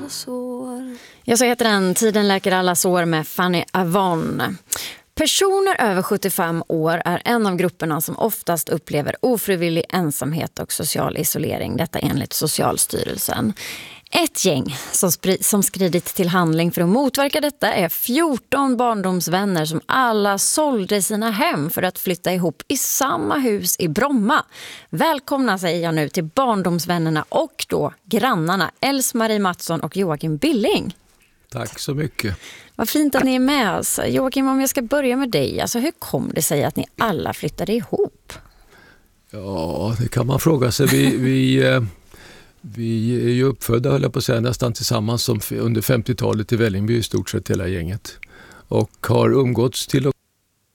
alla sår. Jag så heter den Tiden läker alla sår med Fanny Avon. Personer över 75 år är en av grupperna som oftast upplever ofrivillig ensamhet och social isolering. Detta enligt Socialstyrelsen. Ett gäng som skridit till handling för att motverka detta är 14 barndomsvänner som alla sålde sina hem för att flytta ihop i samma hus i Bromma. Välkomna säger jag nu till barndomsvännerna och då grannarna Else-Marie Mattsson och Joakim Billing. Tack så mycket. Vad fint att ni är med oss. Joakim, om jag ska börja med dig. Alltså, hur kom det sig att ni alla flyttade ihop? Ja, det kan man fråga sig. Vi är ju uppfödda, höll jag på att säga, nästan tillsammans som under 50-talet i Vällingby i stort sett hela gänget. Och har umgåtts till och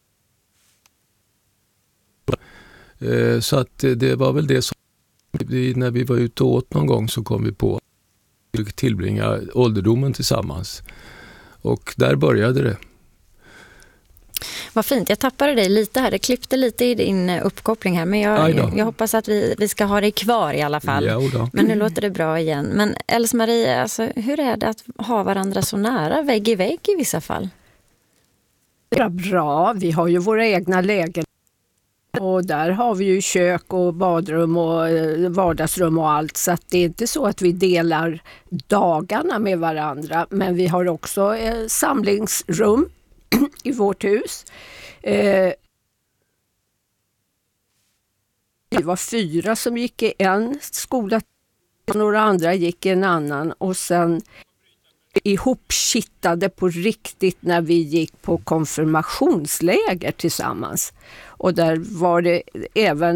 så att det var väl det som när vi var ute och åt någon gång så kom vi på att tillbringa ålderdomen tillsammans. Och där började det. Vad fint, jag tappade dig lite här. Det klippte lite i din uppkoppling här. Men jag hoppas att vi ska ha dig kvar i alla fall. Ja, men nu låter det bra igen. Men Else-Marie, alltså, hur är det att ha varandra så nära, vägg i vägg i vissa fall? Det är bra, vi har ju våra egna lägen. Och där har vi ju kök och badrum och vardagsrum och allt. Så att det är inte så att vi delar dagarna med varandra. Men vi har också samlingsrum i vårt hus. Det var 4 som gick i en skola och några andra gick i en annan. Och sen ihopkittade på riktigt när vi gick på konfirmationsläger tillsammans. Och där var det även